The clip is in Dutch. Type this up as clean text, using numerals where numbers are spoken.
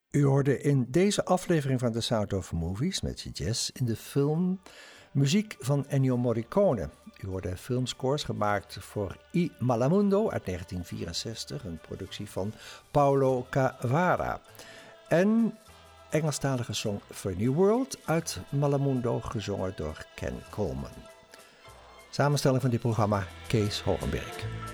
U hoorde in deze aflevering van The Sound of Movies met jazz in de film muziek van Ennio Morricone. U hoorde filmscores gemaakt voor I Malamundo uit 1964, een productie van Paolo Cavara. En Engelstalige song For New World uit Malamundo, gezongen door Ken Coleman. Samenstelling van dit programma Kees Hogenberg.